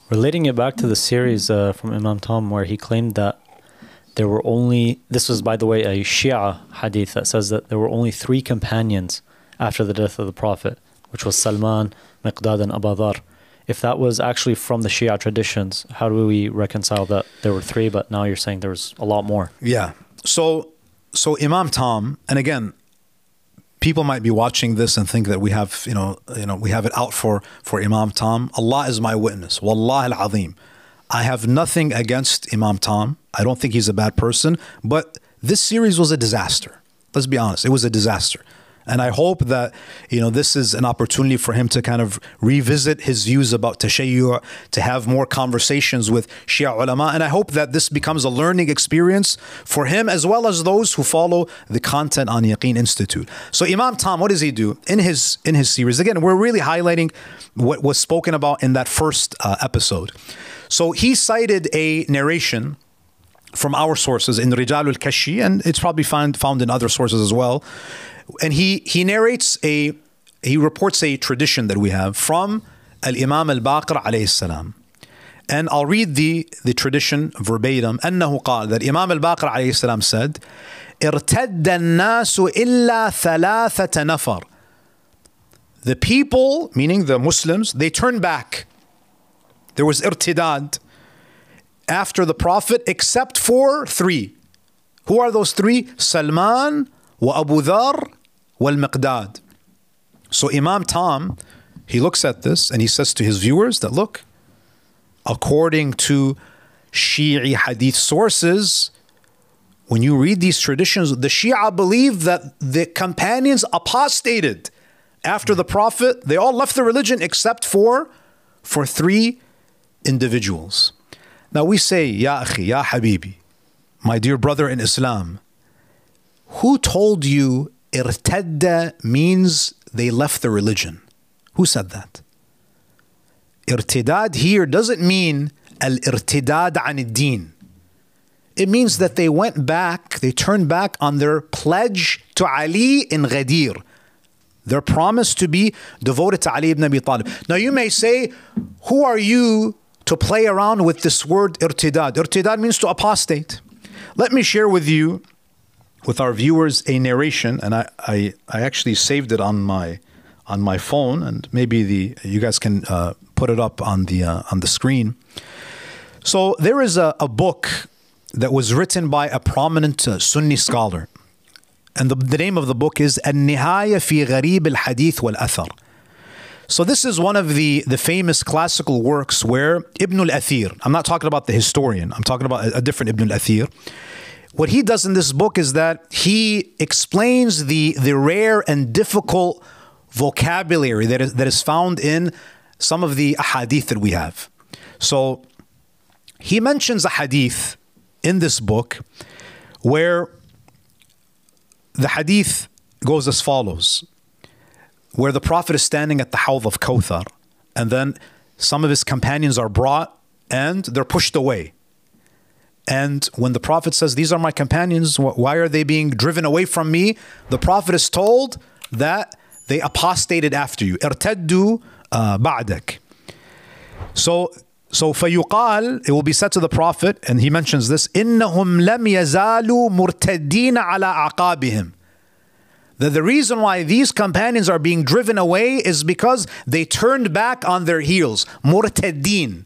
Relating it back to the series from Imam Tom where he claimed that there were only, this was by the way a Shia hadith that says that there were only 3 companions after the death of the Prophet, which was Salman, Miqdad and Abu Dhar. If that was actually from the Shia traditions, how do we reconcile that there were 3, but now you're saying there was a lot more? Yeah. So Imam Tom, and again, people might be watching this and think that we have, we have it out for Imam Tom. Allah is my witness. Wallah al-Azim. I have nothing against Imam Tom. I don't think he's a bad person, but this series was a disaster. Let's be honest. It was a disaster. And I hope that, this is an opportunity for him to kind of revisit his views about tashayyu', to have more conversations with Shia ulama. And I hope that this becomes a learning experience for him as well as those who follow the content on Yaqeen Institute. So Imam Tom, what does he do in his series? Again, we're really highlighting what was spoken about in that first episode. So he cited a narration from our sources in Rijal al-Kashi, and it's probably found in other sources as well. And he narrates he reports a tradition that we have from Al-Imam Al-Baqir alayhi salam. And I'll read the tradition verbatim. أنه قال, that Imam Al-Baqir alayhi salam said, ارتد الناس إلا ثلاثة نفر. The people, meaning the Muslims, they turned back. There was irtidad after the Prophet except for 3. Who are those 3? Salman, wa Abu Dhar, wal Miqdad. So Imam Tom, he looks at this and he says to his viewers that, look, according to Shi'i hadith sources, when you read these traditions, the Shia believe that the companions apostated after the Prophet. They all left the religion except for 3 individuals. Now we say, Ya akhi, Ya habibi, my dear brother in Islam, who told you irtadda means they left the religion? Who said that? Irtidad here doesn't mean al-irtidad an ad-din. It means that they went back, they turned back on their pledge to Ali in Ghadir, their promise to be devoted to Ali ibn Abi Talib. Now you may say, who are you to play around with this word irtidad? Irtidad means to apostate. Let me share with you, with our viewers, a narration, and I actually saved it on my phone, and maybe you guys can put it up on the screen. So there is a book that was written by a prominent Sunni scholar, and the name of the book is An-Nihaya fi Gharib al-Hadith wal-Athar. So this is one of the famous classical works where Ibn al-Athir, I'm not talking about the historian, I'm talking about a different Ibn al-Athir. What he does in this book is that he explains the rare and difficult vocabulary that is found in some of the ahadith that we have. So he mentions a hadith in this book where the hadith goes as follows, where the Prophet is standing at the Hawd of Kawthar, and then some of his companions are brought and they're pushed away. And when the Prophet says, these are my companions, why are they being driven away from me? The Prophet is told that they apostated after you. Irtaddu ba'dak. So فيقال, it will be said to the Prophet, and he mentions this, إنهم لم يزالوا مرتدين على عقابهم. That the reason why these companions are being driven away is because they turned back on their heels. Murtaddin.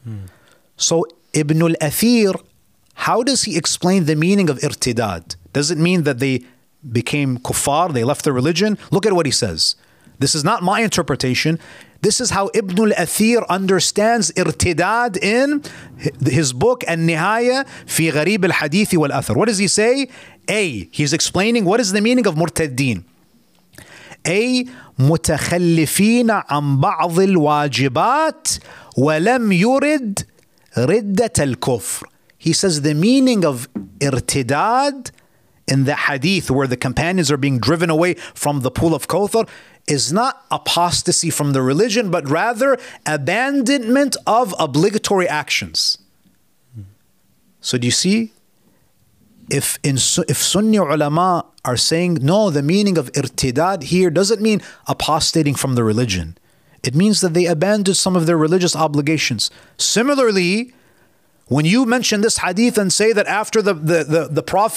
So Ibn al-Athir, how does he explain the meaning of irtidad? Does it mean that they became kuffar, they left their religion? Look at what he says. This is not my interpretation. This is how Ibn al-Athir understands irtidad in his book An-Nihaya fi Gharib al-Hadith wal-Athar. What does he say? He's explaining what is the meaning of murtaddin. متخلفين عن بعض الواجبات ولم يرد ردة الكفر. He says the meaning of irtidad in the hadith where the companions are being driven away from the pool of Kawthar is not apostasy from the religion, but rather abandonment of obligatory actions. So do you see? If Sunni ulama are saying, no, the meaning of irtidad here doesn't mean apostating from the religion. It means that they abandoned some of their religious obligations. Similarly, when you mention this hadith and say that after the Prophet